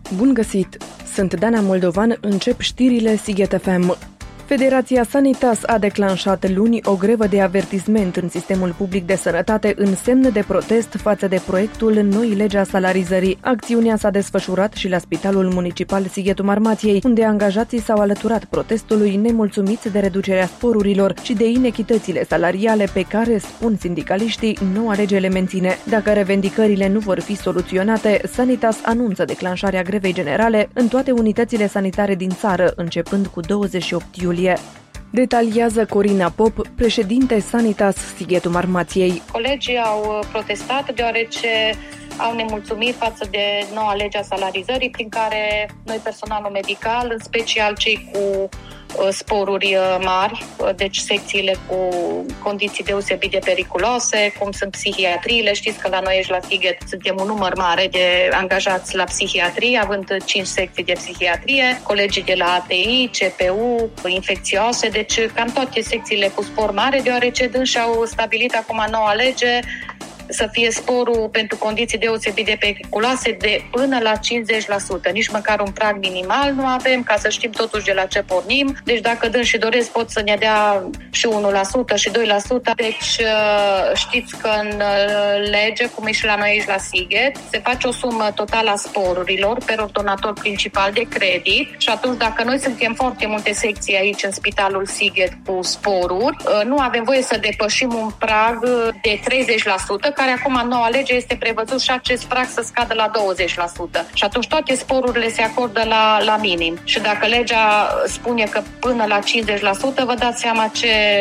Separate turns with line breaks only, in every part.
Bun găsit! Sunt Dana Moldovan, încep știrile Sighet FM. Federația Sanitas a declanșat luni o grevă de avertisment în sistemul public de sănătate în semn de protest față de proiectul Noi Legea Salarizării. Acțiunea s-a desfășurat și la Spitalul Municipal Sighetul Marmației, unde angajații s-au alăturat protestului nemulțumiți de reducerea sporurilor și de inechitățile salariale pe care, spun sindicaliștii, noua lege le menține. Dacă revendicările nu vor fi soluționate, Sanitas anunță declanșarea grevei generale în toate unitățile sanitare din țară, începând cu 28 iulie. Detaliază Corina Pop, președinte Sanitas Sighetul Marmației.
Colegii au protestat deoarece au nemulțumit față de noua lege a salarizării prin care noi, personalul medical, în special cei cu sporuri mari, deci secțiile cu condiții deosebit de periculoase, cum sunt psihiatriile. Știți că la noi aici la Sighet suntem un număr mare de angajați la psihiatrie, având 5 secții de psihiatrie, colegii de la ATI, CPU, infecțioase, deci cam toate secțiile cu spor mare, deoarece dânsi au stabilit acum noua lege să fie sporul pentru condiții deosebit de periculoase de până la 50%. Nici măcar un prag minimal nu avem, ca să știm totuși de la ce pornim. Deci dacă dânsi doresc, pot să ne dea și 1% și 2%. Deci știți că în lege, cum e și la noi aici la Sighet, se face o sumă totală a sporurilor per ordonator principal de credit și atunci dacă noi suntem foarte multe secții aici în Spitalul Sighet cu sporuri, nu avem voie să depășim un prag de 30%, care acum în noua lege este prevăzut și acest prag să scadă la 20%. Și atunci toate sporurile se acordă la minim. Și dacă legea spune că până la 50%, vă dați seama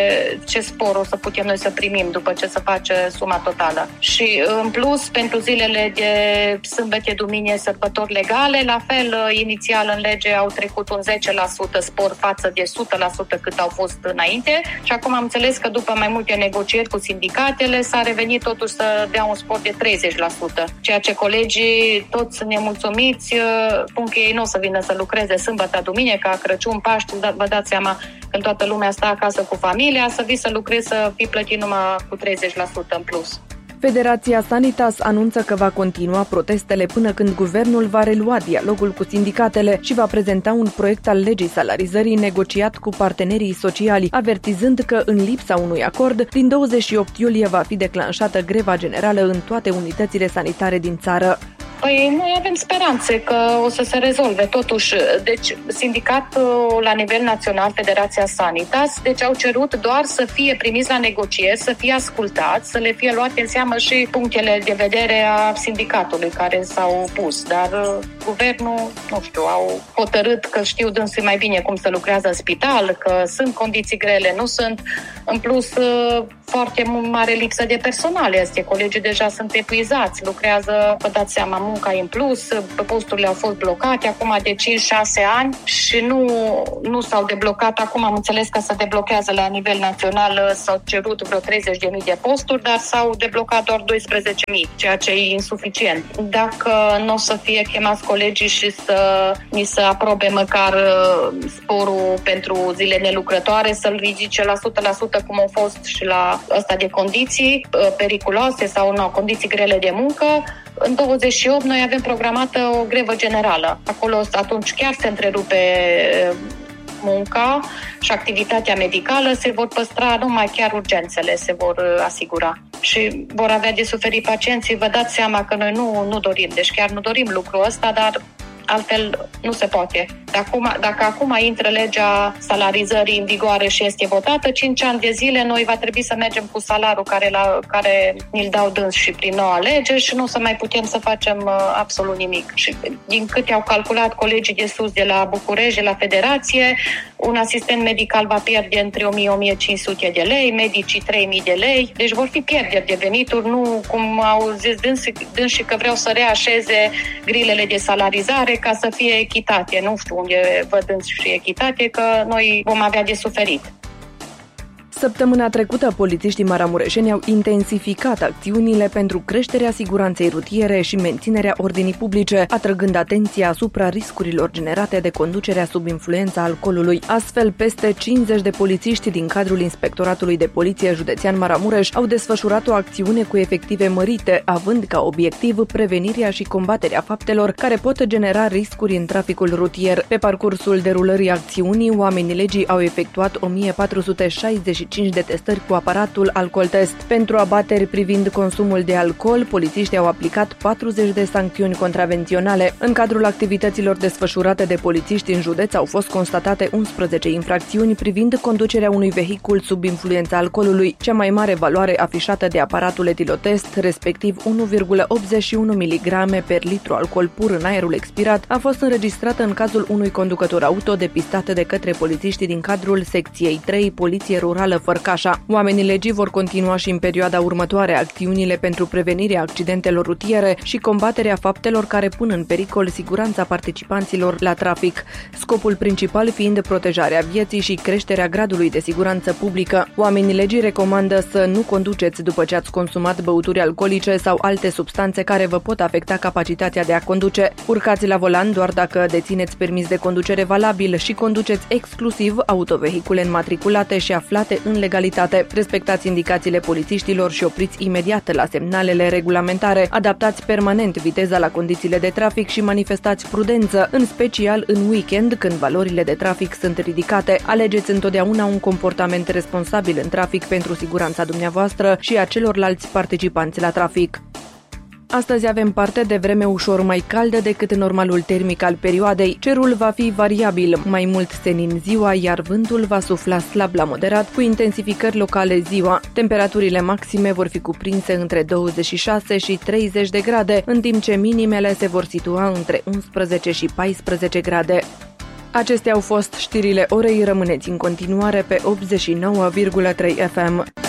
ce spor o să putem noi să primim după ce se face suma totală. Și în plus, pentru zilele de sâmbete, duminică, sărbători legale, la fel, inițial în lege au trecut un 10% spor față de 100% cât au fost înainte. Și acum am înțeles că după mai multe negocieri cu sindicatele s-a revenit totuși să dea un spor de 30%, ceea ce colegii toți sunt nemulțumiți, spun că ei nu o să vină să lucreze sâmbătă, duminică, Crăciun, Paști, vă dați seama, când toată lumea stă acasă cu familia, să vii să lucrezi, să fii plătit numai cu 30% în plus.
Federația Sanitas anunță că va continua protestele până când guvernul va relua dialogul cu sindicatele și va prezenta un proiect al legii salarizării negociat cu partenerii sociali, avertizând că în lipsa unui acord, din 28 iulie va fi declanșată greva generală în toate unitățile sanitare din țară.
Păi noi avem speranțe că o să se rezolve. Totuși, deci sindicatul la nivel național, Federația Sanitas, deci au cerut doar să fie primiți la negocieri, să fie ascultați, să le fie luate în seamă și punctele de vedere a sindicatului care s-au pus. Dar guvernul, nu știu, au hotărât că știu dânsii mai bine cum să lucrează în spital, că sunt condiții grele, nu sunt. În plus, foarte mare lipsă de personal este. Colegii deja sunt epuizați, lucrează, vă dați seama, munca în plus, posturile au fost blocate acum de 5-6 ani și nu s-au deblocat. Acum am înțeles că se deblochează la nivel național, s-au cerut vreo 30.000 de posturi, dar s-au deblocat doar 12.000, ceea ce e insuficient. Dacă nu o să fie chemați colegii și să ni se aprobe măcar sporul pentru zile nelucrătoare, să-l ridice la 100% cum au fost și la ăsta de condiții periculoase sau condiții grele de muncă, în 28 noi avem programată o grevă generală. Acolo atunci chiar se întrerupe munca și activitatea medicală, se vor păstra numai chiar urgențele, se vor asigura. Și vor avea de suferit pacienții. Vă dați seama că noi nu dorim, deci chiar nu dorim lucrul ăsta, dar altfel nu se poate. Dacă acum intră legea salarizării în vigoare și este votată, 5 ani de zile noi va trebui să mergem cu salariul care ni-l dau dânsi și prin noua lege și nu o să mai putem să facem absolut nimic. Și din câte au calculat colegii de sus de la București, de la Federație, un asistent medical va pierde între 1.000-1.500 de lei, medicii 3.000 de lei, deci vor fi pierderi de venituri, nu cum au zis dânsi că vreau să reașeze grilele de salarizare ca să fie echitate. Nu știu unde văd și echitate, că noi vom avea de suferit.
Săptămâna trecută, polițiștii maramureșeni au intensificat acțiunile pentru creșterea siguranței rutiere și menținerea ordinii publice, atrăgând atenția asupra riscurilor generate de conducerea sub influența alcoolului. Astfel, peste 50 de polițiști din cadrul Inspectoratului de Poliție Județean Maramureș au desfășurat o acțiune cu efective mărite, având ca obiectiv prevenirea și combaterea faptelor care pot genera riscuri în traficul rutier. Pe parcursul derulării acțiunii, oamenii legii au efectuat 1465 de testări cu aparatul alcooltest. Pentru abateri privind consumul de alcool, polițiștii au aplicat 40 de sancțiuni contravenționale. În cadrul activităților desfășurate de polițiști în județ au fost constatate 11 infracțiuni privind conducerea unui vehicul sub influența alcoolului. Cea mai mare valoare afișată de aparatul etilotest, respectiv 1,81 mg per litru alcool pur în aerul expirat, a fost înregistrată în cazul unui conducător auto depistat de către polițiștii din cadrul secției 3 Poliție Rurală Fărcașa. Oamenii legii vor continua și în perioada următoare acțiunile pentru prevenirea accidentelor rutiere și combaterea faptelor care pun în pericol siguranța participanților la trafic. Scopul principal fiind protejarea vieții și creșterea gradului de siguranță publică. Oamenii legii recomandă să nu conduceți după ce ați consumat băuturi alcoolice sau alte substanțe care vă pot afecta capacitatea de a conduce. Urcați la volan doar dacă dețineți permis de conducere valabil și conduceți exclusiv autovehicule înmatriculate și aflate în legalitate. Respectați indicațiile polițiștilor și opriți imediat la semnalele regulamentare. Adaptați permanent viteza la condițiile de trafic și manifestați prudență, în special în weekend când valorile de trafic sunt ridicate. Alegeți întotdeauna un comportament responsabil în trafic pentru siguranța dumneavoastră și a celorlalți participanți la trafic. Astăzi avem parte de vreme ușor mai caldă decât normalul termic al perioadei. Cerul va fi variabil, mai mult senin ziua, iar vântul va sufla slab la moderat, cu intensificări locale ziua. Temperaturile maxime vor fi cuprinse între 26 și 30 de grade, în timp ce minimele se vor situa între 11 și 14 grade. Acestea au fost știrile orei, rămâneți în continuare pe 89,3 FM.